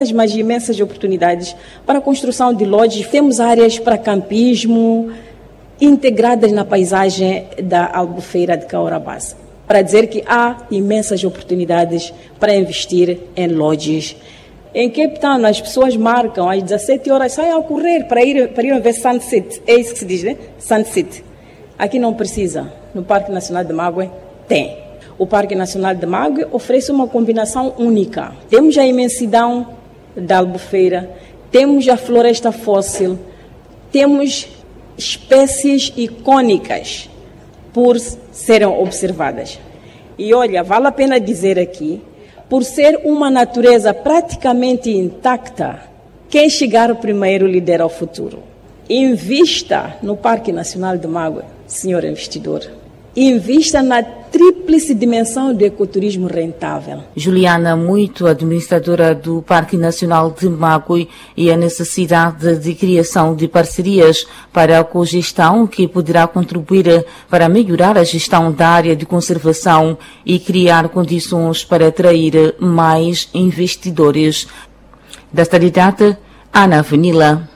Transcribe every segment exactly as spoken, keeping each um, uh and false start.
mas imensas oportunidades para a construção de lojas. Temos áreas para campismo integradas na paisagem da Albufeira de Caorabassa, para dizer que há imensas oportunidades para investir em lojas. Em Cape Town, as pessoas marcam às dezessete horas, saem a correr para ir, para ir ver Sunset. É isso que se diz, né? Sunset. Aqui não precisa. No Parque Nacional de Mague tem. O Parque Nacional de Mague oferece uma combinação única. Temos a imensidão da Albufeira, temos a floresta fóssil, temos espécies icônicas por serem observadas. E olha, vale a pena dizer aqui, por ser uma natureza praticamente intacta, quem chegar primeiro lidera o futuro. Invista no Parque Nacional de Mague, senhor investidor. Invista na tríplice dimensão do ecoturismo rentável. Juliana Muito, administradora do Parque Nacional de Mague, e a necessidade de criação de parcerias para a cogestão que poderá contribuir para melhorar a gestão da área de conservação e criar condições para atrair mais investidores. Da cidade, Ana Vanilla.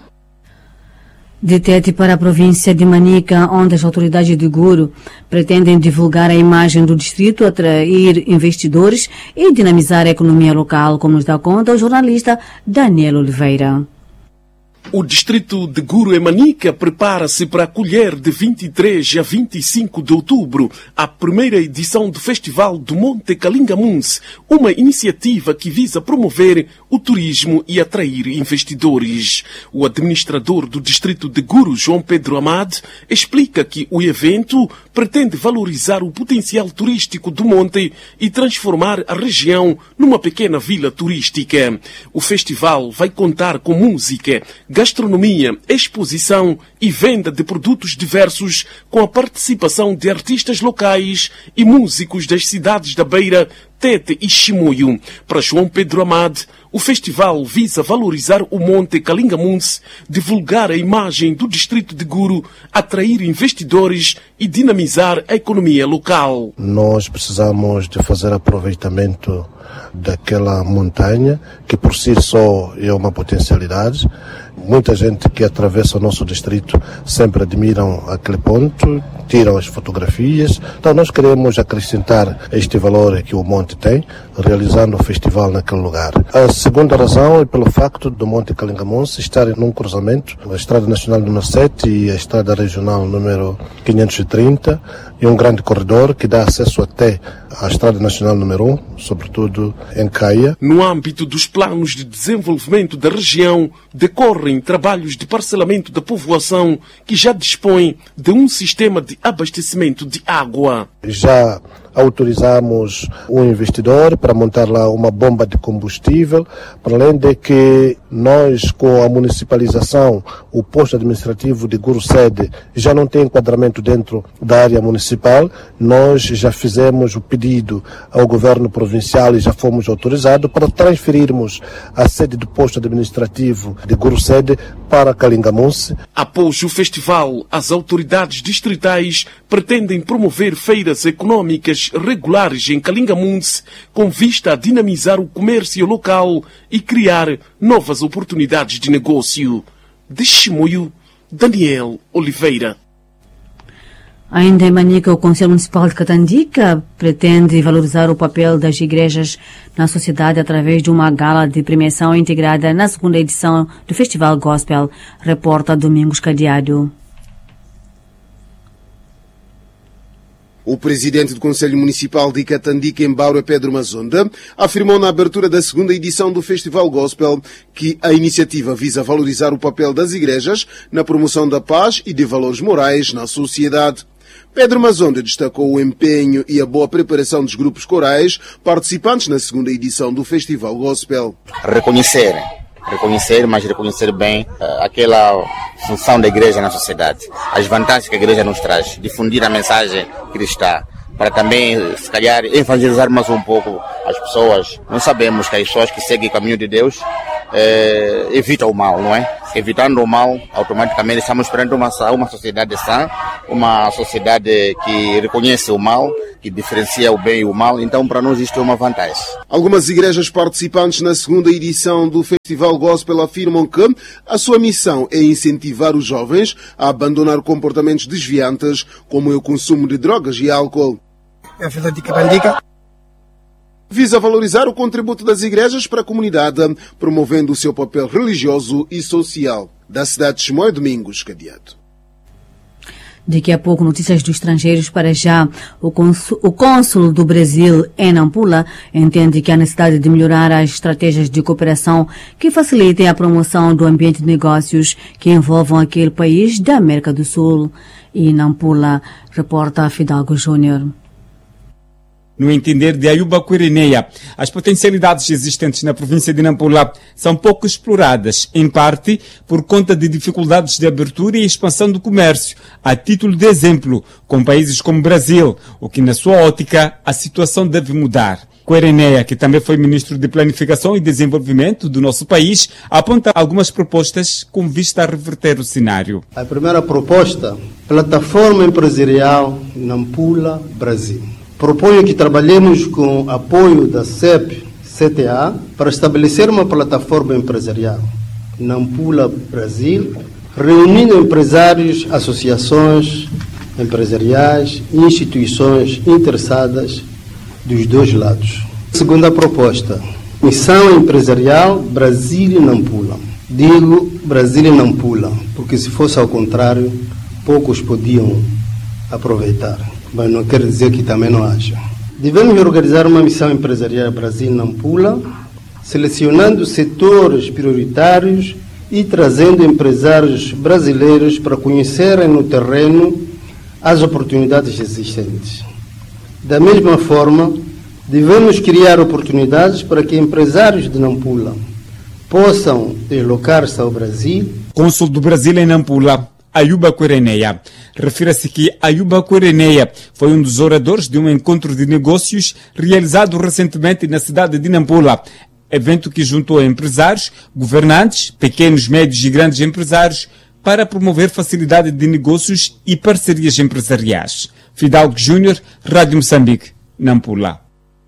De Tete para a província de Manica, onde as autoridades de Guru pretendem divulgar a imagem do distrito, atrair investidores e dinamizar a economia local, como nos dá conta o jornalista Daniel Oliveira. O distrito de Guru e Manica prepara-se para acolher de vinte e três a vinte e cinco de outubro a primeira edição do Festival do Monte Kalingamuns, uma iniciativa que visa promover o turismo e atrair investidores. O administrador do distrito de Guru, João Pedro Amad, explica que o evento pretende valorizar o potencial turístico do monte e transformar a região numa pequena vila turística. O festival vai contar com música, gastronomia, exposição e venda de produtos diversos, com a participação de artistas locais e músicos das cidades da Beira, Tete e Chimoio. Para João Pedro Amad, o festival visa valorizar o Monte Kalingamuns, divulgar a imagem do distrito de Guru, atrair investidores e dinamizar a economia local. Nós precisamos de fazer aproveitamento daquela montanha, que por si só é uma potencialidade. Muita gente que atravessa o nosso distrito sempre admiram aquele ponto, tiram as fotografias. Então nós queremos acrescentar este valor que o monte tem, realizando o festival naquele lugar. A segunda razão é pelo facto do Monte Kalingamuns estar num cruzamento, a Estrada Nacional número sete e a Estrada Regional número quinhentos e trinta, e um grande corredor que dá acesso até à Estrada Nacional número um, sobretudo em Caia. No âmbito dos planos de desenvolvimento da região, decorrem trabalhos de parcelamento da povoação que já dispõe de um sistema de abastecimento de água. Já autorizamos um investidor para montar lá uma bomba de combustível, para além de que nós, com a municipalização, o posto administrativo de Guru Sede já não tem enquadramento dentro da área municipal. Nós já fizemos o pedido ao governo provincial e já fomos autorizados para transferirmos a sede do posto administrativo de Guru Sede para Kalingamuns. Após o festival, as autoridades distritais pretendem promover feiras econômicas regulares em Kalingamuns, com vista a dinamizar o comércio local e criar novas oportunidades de negócio. De Chimoio, Daniel Oliveira. Ainda em Manica, o Conselho Municipal de Catandica pretende valorizar o papel das igrejas na sociedade através de uma gala de premiação integrada na segunda edição do Festival Gospel, reporta Domingos Cadeado. O presidente do Conselho Municipal de Catandica, Embaura, Pedro Mazonda, afirmou na abertura da segunda edição do Festival Gospel que a iniciativa visa valorizar o papel das igrejas na promoção da paz e de valores morais na sociedade. Pedro Mazonda destacou o empenho e a boa preparação dos grupos corais participantes na segunda edição do Festival Gospel. Reconhecer, reconhecer, mas reconhecer bem uh, aquela função da igreja na sociedade, as vantagens que a igreja nos traz, difundir a mensagem cristã, para também, se calhar, evangelizar mais um pouco as pessoas. Nós sabemos que as pessoas que seguem o caminho de Deus eh, evitam o mal, não é? evitando o mal, automaticamente estamos perante uma, uma sociedade sã, uma sociedade que reconhece o mal, que diferencia o bem e o mal, então para nós isto é uma vantagem. Algumas igrejas participantes na segunda edição do Festival Gospel afirmam que a sua missão é incentivar os jovens a abandonar comportamentos desviantes, como o consumo de drogas e álcool. A festa de Catandica visa valorizar o contributo das igrejas para a comunidade, promovendo o seu papel religioso e social. Da cidade de Chimoio, Domingos Cadeado. Daqui a pouco, notícias dos estrangeiros. Para já, o cônsul, o cônsul do Brasil em Nampula entende que há necessidade de melhorar as estratégias de cooperação que facilitem a promoção do ambiente de negócios que envolvam aquele país da América do Sul. E Nampula, reporta Fidalgo Júnior. No entender de Ayuba Quirineia, as potencialidades existentes na província de Nampula são pouco exploradas, em parte por conta de dificuldades de abertura e expansão do comércio, a título de exemplo, com países como Brasil, o que na sua ótica a situação deve mudar. Quirineia, que também foi ministro de Planificação e Desenvolvimento do nosso país, aponta algumas propostas com vista a reverter o cenário. A primeira proposta, Plataforma Empresarial Nampula Brasil. Proponho que trabalhemos com apoio da C E P C T A para estabelecer uma plataforma empresarial, Nampula Brasil, reunindo empresários, associações empresariais e instituições interessadas dos dois lados. Segunda proposta, Missão Empresarial Brasil e Nampula. Digo Brasil e Nampula, porque se fosse ao contrário, poucos podiam aproveitar. Mas não quer dizer que também não haja. Devemos organizar uma missão empresarial Brasil-Nampula, selecionando setores prioritários e trazendo empresários brasileiros para conhecerem no terreno as oportunidades existentes. Da mesma forma, devemos criar oportunidades para que empresários de Nampula possam deslocar-se ao Brasil. Cônsul do Brasil em Nampula, Ayuba Quirineia. Refere-se que Ayuba Quirineia foi um dos oradores de um encontro de negócios realizado recentemente na cidade de Nampula, evento que juntou empresários, governantes, pequenos, médios e grandes empresários para promover facilidade de negócios e parcerias empresariais. Fidalgo Júnior, Rádio Moçambique, Nampula.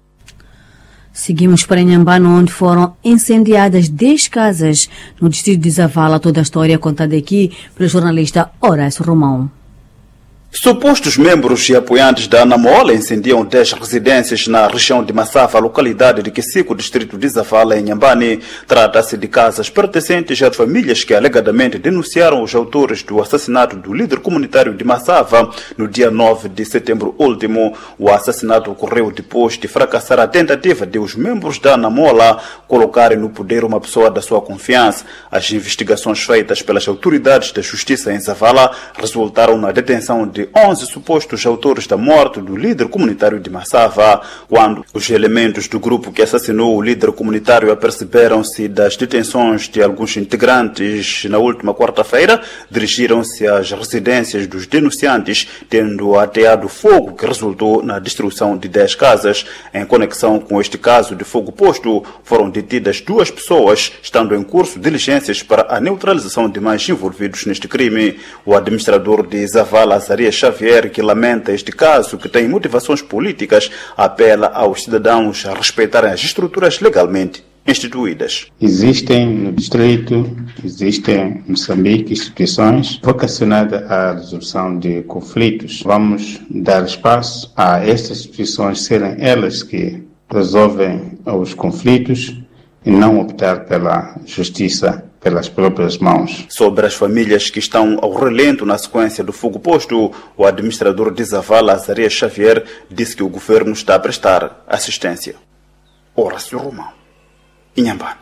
Seguimos para Inhambane, onde foram incendiadas dez casas no distrito de Zavala. Toda a história contada aqui pelo jornalista Horácio Romão. Supostos membros e apoiantes da Anamola incendiam dez residências na região de Massafa, localidade de Quesico, distrito de Zavala, em Inhambane. Trata-se de casas pertencentes a famílias que alegadamente denunciaram os autores do assassinato do líder comunitário de Massafa no dia nove de setembro último. O assassinato ocorreu depois de fracassar a tentativa de os membros da Anamola colocarem no poder uma pessoa da sua confiança. As investigações feitas pelas autoridades da justiça em Zavala resultaram na detenção de onze supostos autores da morte do líder comunitário de Massafa. Quando os elementos do grupo que assassinou o líder comunitário aperceberam-se das detenções de alguns integrantes na última quarta-feira, dirigiram-se às residências dos denunciantes, tendo ateado fogo que resultou na destruição de dez casas. Em conexão com este caso de fogo posto, foram detidas duas pessoas, estando em curso diligências para a neutralização de mais envolvidos neste crime. O administrador de Zavala, Azarias Xavier, que lamenta este caso, que tem motivações políticas, apela aos cidadãos a respeitarem as estruturas legalmente instituídas. Existem no distrito, existem em Moçambique instituições vocacionadas à resolução de conflitos. Vamos dar espaço a estas instituições serem elas que resolvem os conflitos e não optar pela justiça pelas próprias mãos. Sobre as famílias que estão ao relento na sequência do fogo posto, o administrador de Zavala, Azarias Xavier, disse que o governo está a prestar assistência. Horácio Romão, Inhambane.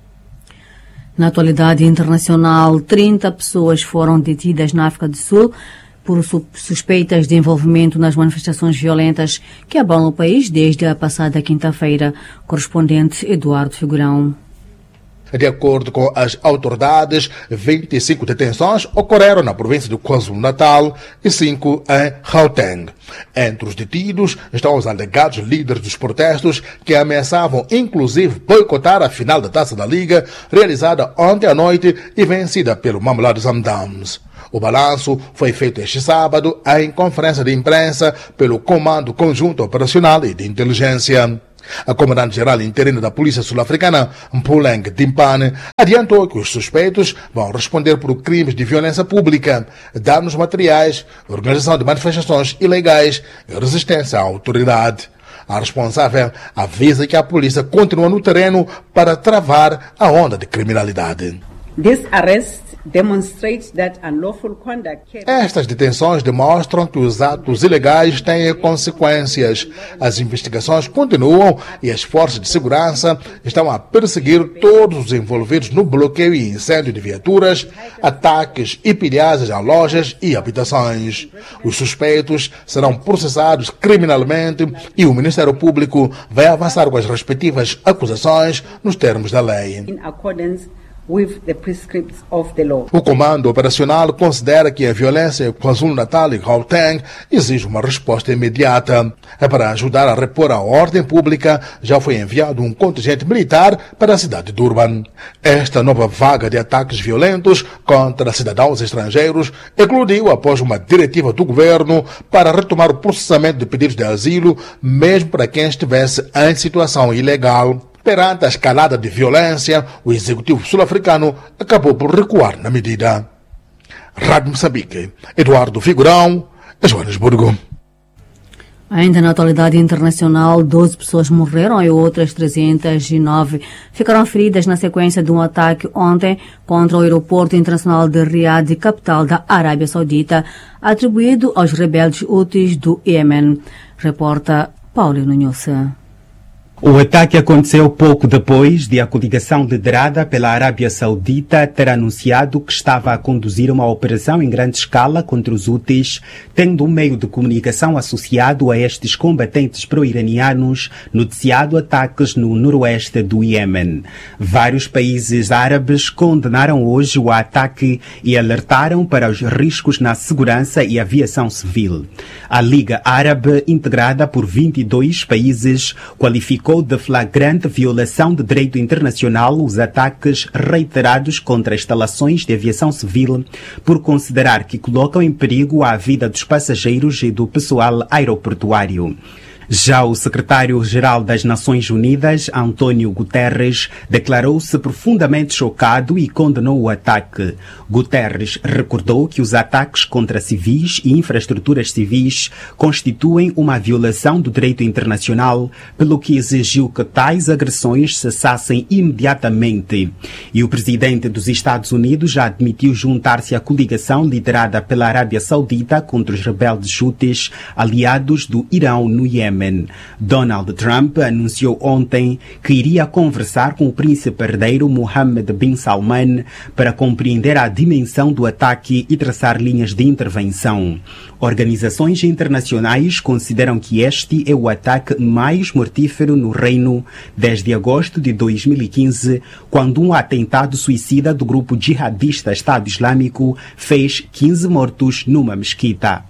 Na atualidade internacional, trinta pessoas foram detidas na África do Sul por suspeitas de envolvimento nas manifestações violentas que abalam o país desde a passada quinta-feira. Correspondente Eduardo Figurão. De acordo com as autoridades, vinte e cinco detenções ocorreram na província de KwaZulu-Natal e cinco em Gauteng. Entre os detidos estão os alegados líderes dos protestos que ameaçavam inclusive boicotar a final da Taça da Liga, realizada ontem à noite e vencida pelo Mamelodi Sundowns. O balanço foi feito este sábado em conferência de imprensa pelo Comando Conjunto Operacional e de Inteligência. A comandante-geral interina da Polícia Sul-Africana, Mpuleng Dimpane, adiantou que os suspeitos vão responder por crimes de violência pública, danos materiais, organização de manifestações ilegais e resistência à autoridade. A responsável avisa que a polícia continua no terreno para travar a onda de criminalidade. This arrest demonstrates that unlawful conduct can... Estas detenções demonstram que os atos ilegais têm consequências. As investigações continuam e as forças de segurança estão a perseguir todos os envolvidos no bloqueio e incêndio de viaturas, ataques e pilhagens a lojas e habitações. Os suspeitos serão processados criminalmente e o Ministério Público vai avançar com as respectivas acusações nos termos da lei. In accordance with the prescripts of the law. O Comando Operacional considera que a violência em KwaZulu-Natal e Gauteng exige uma resposta imediata. Para ajudar a repor a ordem pública, já foi enviado um contingente militar para a cidade de Durban. Esta nova vaga de ataques violentos contra cidadãos estrangeiros eclodiu após uma diretiva do governo para retomar o processamento de pedidos de asilo, mesmo para quem estivesse em situação ilegal. Perante a escalada de violência, o executivo sul-africano acabou por recuar na medida. Rádio Moçambique, Eduardo Figurão, Joanesburgo. Ainda na atualidade internacional, doze pessoas morreram e outras trezentas e nove ficaram feridas na sequência de um ataque ontem contra o aeroporto internacional de Riad, capital da Arábia Saudita, atribuído aos rebeldes Houthis do Iêmen. Reporta Paulo Nunhosa. O ataque aconteceu pouco depois de a coligação liderada pela Arábia Saudita ter anunciado que estava a conduzir uma operação em grande escala contra os Houthis, tendo um meio de comunicação associado a estes combatentes pro-iranianos noticiado ataques no noroeste do Iêmen. Vários países árabes condenaram hoje o ataque e alertaram para os riscos na segurança e aviação civil. A Liga Árabe, integrada por vinte e dois países, qualificou de flagrante violação de direito internacional os ataques reiterados contra instalações de aviação civil por considerar que colocam em perigo a vida dos passageiros e do pessoal aeroportuário. Já o secretário-geral das Nações Unidas, António Guterres, declarou-se profundamente chocado e condenou o ataque. Guterres recordou que os ataques contra civis e infraestruturas civis constituem uma violação do direito internacional, pelo que exigiu que tais agressões cessassem imediatamente. E o presidente dos Estados Unidos já admitiu juntar-se à coligação liderada pela Arábia Saudita contra os rebeldes Houthis, aliados do Irão no Iêmen. Donald Trump anunciou ontem que iria conversar com o príncipe herdeiro Mohammed bin Salman para compreender a dimensão do ataque e traçar linhas de intervenção. Organizações internacionais consideram que este é o ataque mais mortífero no reino desde agosto de dois mil e quinze, quando um atentado suicida do grupo jihadista Estado Islâmico fez quinze mortos numa mesquita.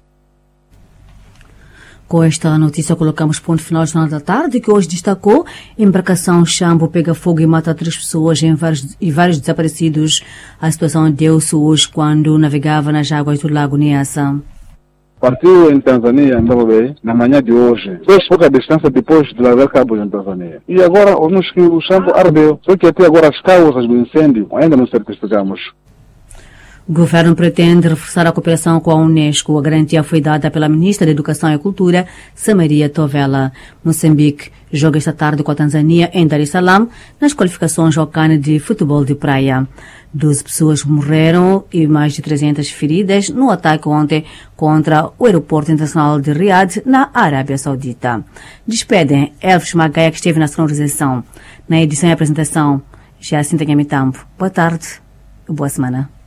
Com esta notícia colocamos ponto final ao Jornal da Tarde, que hoje destacou: embarcação Xambo pega fogo e mata três pessoas em vários, e vários desaparecidos. A situação deu-se hoje quando navegava nas águas do Lago Niassa. Partiu em Tanzânia, em Ndababei, na manhã de hoje. Fez pouca distância depois de largar cabos em Tanzânia. E agora ouvimos que o Xambo ardeu. Só que até agora as causas do incêndio ainda não certificamos. O governo pretende reforçar a cooperação com a Unesco. A garantia foi dada pela ministra da Educação e Cultura, Samaria Tovela. Moçambique joga esta tarde com a Tanzânia em Dar es Salaam nas qualificações ao CAN de futebol de praia. doze pessoas morreram e mais de trezentas feridas no ataque ontem contra o aeroporto internacional de Riad, na Arábia Saudita. Despedem Elvis Magaia, que esteve na sonorização. Na edição e apresentação, Jacinta Gamitambo. Boa tarde e boa semana.